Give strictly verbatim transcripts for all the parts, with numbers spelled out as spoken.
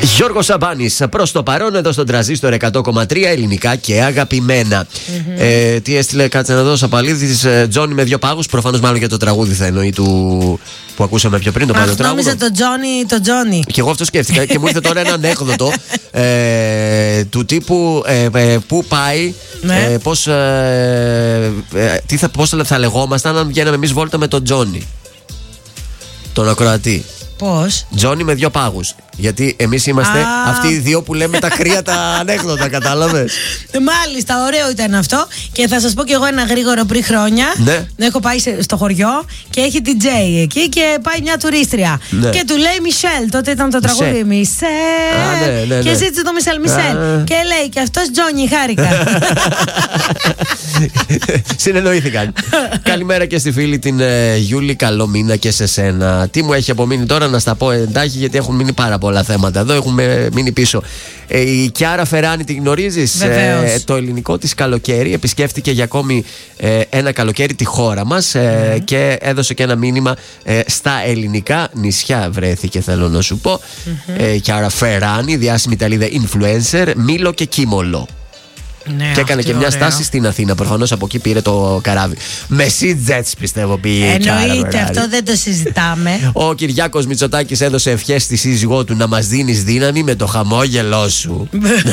Γιώργος Σαμπάνης προς το παρόν εδώ στον Τραζίστορ εκατό κόμμα τρία, ελληνικά και αγαπημένα. Mm-hmm. Ε, τι έστειλε, κάτσε να δω, Σαπαλίδης, Τζόνι με δύο πάγους. Προφανώς μάλλον για το τραγούδι θα εννοεί του που ακούσαμε πιο πριν, το παλιό τραγούδι. Νόμιζα το Τζόνι, το Τζόνι. Και εγώ αυτό σκέφτηκα και μου ήρθε τώρα ένα ανέκδοτο ε, του τύπου ε, ε, πού πάει, ναι. ε, πώς, ε, ε, τι θα, πώς θα λεγόμασταν αν βγαίναμε εμείς βόλτα με τον Τζόνι, τον ακροατή. Πώς? Τζόνι με δύο πάγους. Γιατί εμείς είμαστε Α. αυτοί οι δύο που λέμε τα κρύα τα ανέκδοτα, κατάλαβες. Μάλιστα, ωραίο ήταν αυτό. Και θα σας πω κι εγώ ένα γρήγορο πριν χρόνια. Ναι. Έχω πάει στο χωριό και έχει ντι τζέι εκεί και πάει μια τουρίστρια. Ναι. Και του λέει Μισελ. Τότε ήταν το τραγούδι Μισελ. Ναι, ναι, ναι. Και ζήτησε το Μισελ, Μισελ. Α. Και λέει και αυτός Τζόνι, χάρηκα. Συνεννοήθηκαν. Καλημέρα και στη φίλη την ε, Γιούλη. Καλό μήνα και σε σένα. Τι μου έχει απομείνει τώρα να στα πω εντάχει, γιατί έχουν μείνει πάρα πολλά θέματα. Εδώ έχουμε μείνει πίσω. Ε, η Κιάρα Φεράνη την γνωρίζεις? Ε, το ελληνικό της καλοκαίρι. Επισκέφτηκε για ακόμη ε, ένα καλοκαίρι τη χώρα μας ε, mm. και έδωσε και ένα μήνυμα ε, στα ελληνικά νησιά. Βρέθηκε, θέλω να σου πω. Mm-hmm. Ε, Κιάρα Φεράνη, διάσημη Ιταλίδα influencer, Μήλο και Κίμολο. Ναι, και έκανε και μια ωραίο. στάση στην Αθήνα. Προφανώς από εκεί πήρε το καράβι. Με Sea-Jets πιστεύω πήγε. Εννοείται, αυτό δεν το συζητάμε. Ο Κυριάκος Μητσοτάκης έδωσε ευχές στη σύζυγό του να μας δίνεις δύναμη με το χαμόγελό σου.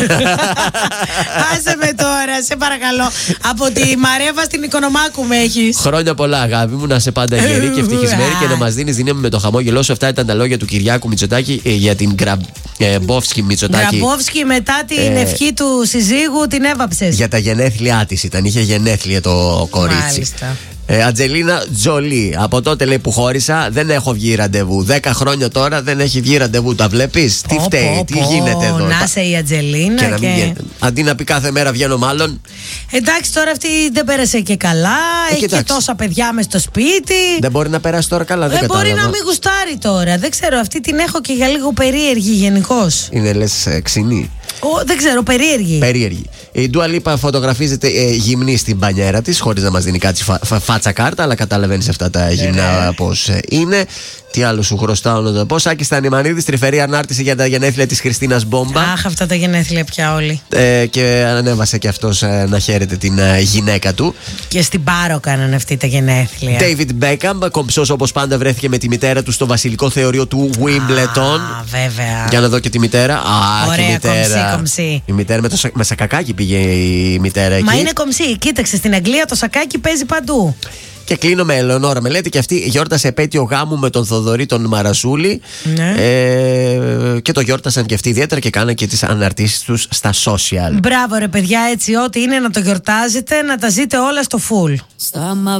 Άσε με τώρα, σε παρακαλώ. Από τη Μαρέβα στην Οικονομάκου με έχεις. Χρόνια πολλά, αγάπη μου, να είσαι πάντα γερή και ευτυχισμένη και να μας δίνεις δύναμη με το χαμόγελό σου. Αυτά ήταν τα λόγια του Κυριάκου Μητσοτάκη για την Γκραμπόφσκι Μητσοτάκη. Γκραμπόφσκι μετά την ε... ευχή του συζύγου την έβαψες. Για τα γενέθλιά της ήταν, είχε γενέθλια το κορίτσι. Μάλιστα. Ε, Αντζελίνα Τζολί. Από τότε λέει που χώρισα δεν έχω βγει ραντεβού. Δέκα χρόνια τώρα δεν έχει βγει ραντεβού. Τα βλέπεις? Τι φταίει, τι γίνεται εδώ? Να σε η Αντζελίνα. Και, και... και... αντί να πει κάθε μέρα βγαίνω μάλλον. Εντάξει, τώρα αυτή δεν πέρασε και καλά. Ε, έχει και τόσα παιδιά μες στο σπίτι. Δεν μπορεί να περάσει τώρα καλά. Δεν, δεν μπορεί να μην γουστάρει τώρα. Δεν ξέρω, αυτή την έχω και για λίγο περίεργη γενικώς. Είναι λες ε, ξινή. Ο, δεν ξέρω, περίεργη. Περίεργη. Η Ντουα Λίπα φωτογραφίζεται ε, γυμνή στην μπανιέρα της, χωρίς να μας δίνει κάτι φα, φα, φάτσα κάρτα, αλλά καταλαβαίνεις αυτά τα γυμνά πώς ε, είναι. Τι άλλο σου χρωστάω να το πω? Σάκη Στανιμανίδης, τρυφερή ανάρτηση για τα γενέθλια της Χριστίνας Μπόμπα. Αχ, αυτά τα γενέθλια πια όλοι. Ε, και ανέβασε και αυτός ε, να χαίρεται την ε, γυναίκα του. Και στην Πάρο κάνανε αυτή τα γενέθλια. David Beckham, κομψός όπως πάντα, βρέθηκε με τη μητέρα του στο βασιλικό θεωρείο του Wimbledon. Α, βέβαια. Για να δω και τη μητέρα. Α, ωραία, και η μητέρα. Κομψή, κομψή. Η μητέρα με, το, με σακακάκι πήγε η μητέρα εκεί. Μα είναι κομψή. Κοίταξε, στην Αγγλία το σακάκι παίζει παντού. Και κλείνω με Ελεονόρα Μελέτη, και αυτή γιόρτασε επέτειο γάμου με τον Θοδωρή τον Μαρασούλη. Ναι. Ε, και το γιόρτασαν και αυτοί ιδιαίτερα και κάναν και τις αναρτήσεις τους στα social. Μπράβο ρε παιδιά, έτσι ό,τι είναι να το γιορτάζετε, να τα ζείτε όλα στο full.